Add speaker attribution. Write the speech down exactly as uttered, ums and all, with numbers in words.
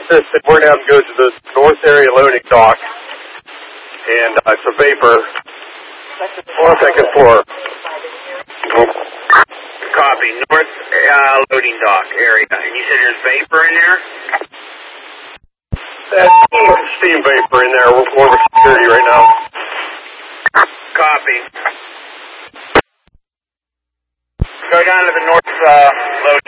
Speaker 1: assistant. We're going to have to go to the north area loading dock, and uh, it's a vapor on the second floor.
Speaker 2: Copy. North uh, loading dock area. And you said there's vapor in there?
Speaker 1: That's steam vapor in there. We're over security right now.
Speaker 2: Copy. Go down to the north uh, loading